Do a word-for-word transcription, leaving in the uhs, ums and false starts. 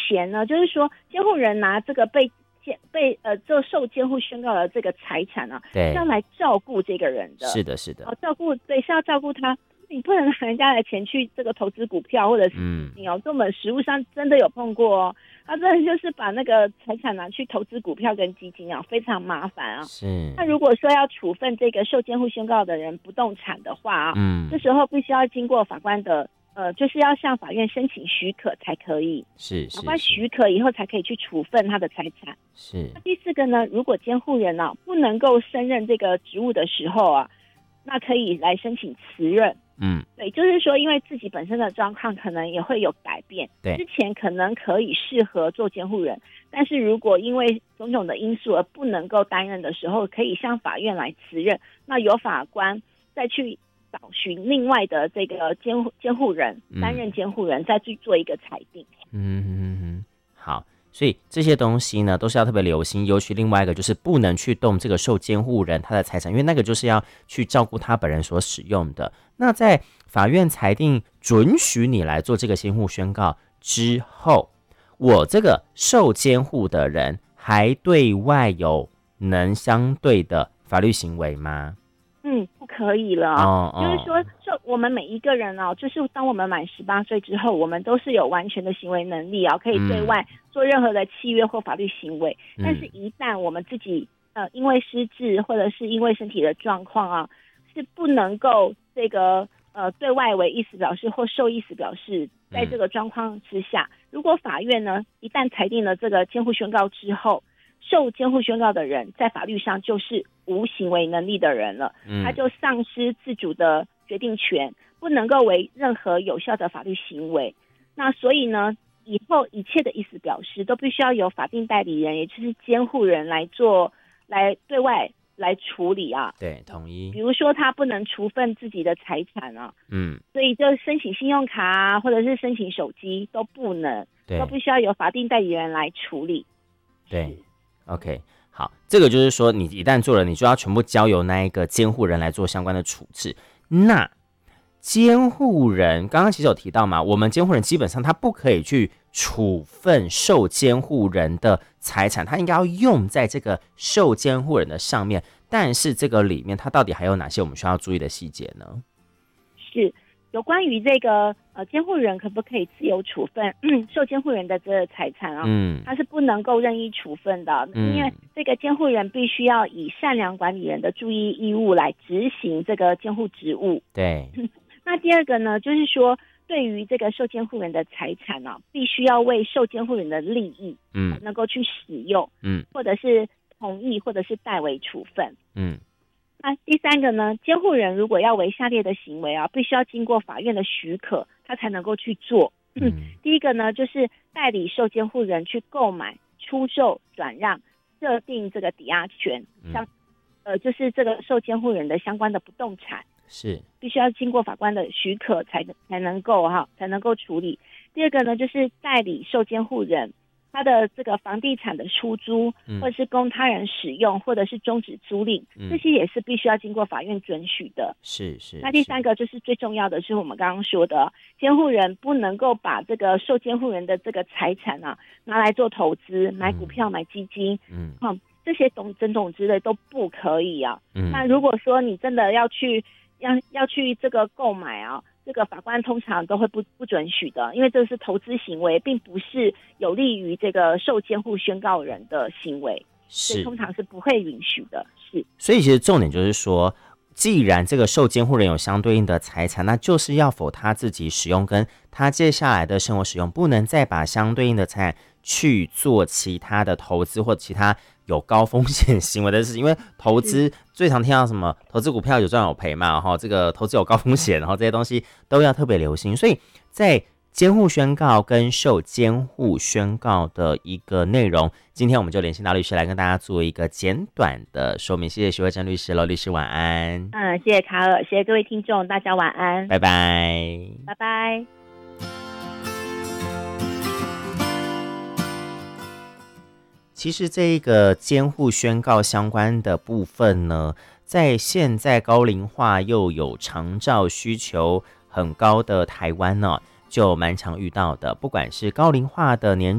前呢，就是说监护人拿这个被被呃这受监护宣告的这个财产啊， 对， 是要来照顾这个人的。 是的，是的。 哦，照顾对是要照顾他，你不能拿人家的钱去这个投资股票或者是基金哦。嗯、这我们实务上真的有碰过哦，他真的就是把那个财产拿去投资股票跟基金啊，非常麻烦啊。 是。 那如果说要处分这个受监护宣告的人不动产的话啊， 嗯， 这时候必须要经过法官的。呃，就是要向法院申请许可才可以， 是是， 法官许可以后才可以去处分他的财产。 是。 那第四个呢，如果监护人啊不能够胜任这个职务的时候啊，那可以来申请辞任。 嗯， 对，就是说，因为自己本身的状况可能也会有改变， 对， 之前可能可以适合做监护人，但是如果因为种种的因素而不能够担任的时候，可以向法院来辞任，那由法官再去找寻另外的这个监护监护人担任监护人，嗯、再去做一个裁定。 嗯嗯嗯，好，所以这些东西呢，都是要特别留心。尤其另外一个就是不能去动这个受监护人他的财产，因为那个就是要去照顾他本人所使用的。那在法院裁定准许你来做这个监护宣告之后，我这个受监护的人还对外有能相对的法律行为吗？ 嗯，不可以了。哦哦、就是说，就我们每一个人哦，就是当我们满十八岁之后，我们都是有完全的行为能力啊，可以对外做任何的契约或法律行为。嗯、但是，一旦我们自己呃因为失智或者是因为身体的状况啊，是不能够这个呃对外为意思表示或受意思表示，在这个状况之下，如果法院呢一旦裁定了这个监护宣告之后，受监护宣告的人在法律上就是无行为能力的人了，嗯、他就丧失自主的决定权，不能够为任何有效的法律行为。那所以呢，以后一切的意思表示都必须要由法定代理人，也就是监护人来做，来对外来处理啊。 对，同意。 比如说他不能处分自己的财产啊， 嗯， 所以就申请信用卡啊，或者是申请手机都不能，都必须要由法定代理人来处理。 对。OK， 好，这个就是说，你一旦做了，你就要全部交由那一个监护人来做相关的处置。那监护人刚刚其实有提到嘛，我们监护人基本上他不可以去处分受监护人的财产，他应该要用在这个受监护人的上面。但是这个里面，它到底还有哪些我们需要注意的细节呢？ 是。有关于这个呃监护人可不可以自由处分、嗯、受监护人的这个财产啊？嗯，他是不能够任意处分的，嗯、因为这个监护人必须要以善良管理人的注意义务来执行这个监护职务。 对。 嗯、那第二个呢，就是说对于这个受监护人的财产啊，必须要为受监护人的利益，嗯，能够去使用，嗯，或者是同意或者是代为处分，嗯。那第三个呢，监护人如果要为下列的行为啊，必须要经过法院的许可，他才能够去做。嗯，第一个呢，就是代理受监护人去购买、出售、转让、设定这个抵押权，像、嗯、呃，就是这个受监护人的相关的不动产， 是必须要经过法官的许可才才能够哈才能够处理。第二个呢，就是代理受监护人他的这个房地产的出租，或者是供他人使用，或者是终止租赁，嗯、这些也是必须要经过法院准许的。 是是。 那第三个就是最重要的是我们刚刚说的，监护人不能够把这个受监护人的这个财产啊拿来做投资，买股票、嗯、买基金，嗯，嗯这些种种种之类都不可以啊。嗯、那如果说你真的要去要要去这个购买啊。这个法官通常都会不不准许的，因为这是投资行为，并不是有利于这个受监护宣告人的行为， 是所以通常是不会允许的。是， 所以其实重点就是说，既然这个受监护人有相对应的财产，那就是要否他自己使用，跟他接下来的生活使用，不能再把相对应的财产去做其他的投资或其他有高风险行为的事，因为投资最常听到什么投资股票有赚有赔嘛，然后这个投资有高风险，然后这些东西都要特别留心。所以在监护宣告跟受监护宣告的一个内容，今天我们就连线到律师来跟大家做一个简短的说明。谢谢徐慧珍律师喽，律师晚安。 嗯，谢谢卡尔，谢谢各位听众，大家晚安， 拜拜， 拜拜。 其实这个监护宣告相关的部分呢，在现在高龄化又有长照需求很高的台湾呢，就蛮常遇到的，不管是高龄化的年